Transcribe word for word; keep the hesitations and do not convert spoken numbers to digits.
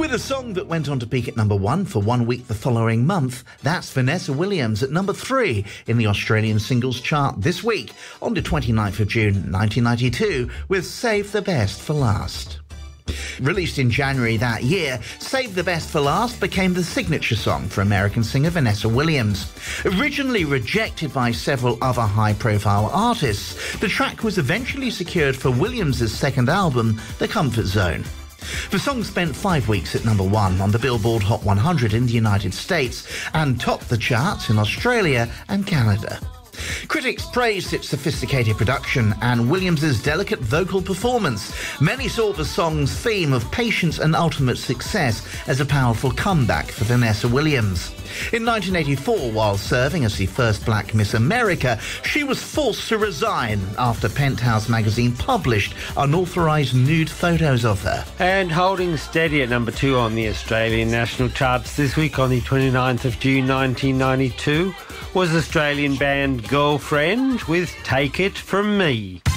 With a song that went on to peak at number one for one week the following month, that's Vanessa Williams at number three in the Australian singles chart this week, on the twenty-ninth of June nineteen ninety-two, with Save the Best for Last. Released in January that year, Save the Best for Last became the signature song for American singer Vanessa Williams. Originally rejected by several other high-profile artists, the track was eventually secured for Williams' second album, The Comfort Zone. The song spent five weeks at number one on the Billboard Hot one hundred in the United States and topped the charts in Australia and Canada. Critics praised its sophisticated production and Williams' delicate vocal performance. Many saw the song's theme of patience and ultimate success as a powerful comeback for Vanessa Williams. In nineteen eighty-four, while serving as the first black Miss America, she was forced to resign after Penthouse magazine published unauthorised nude photos of her. And holding steady at number two on the Australian national charts this week on the twenty-ninth of June nineteen ninety-two was Australian band Girlfriend with Take It From Me.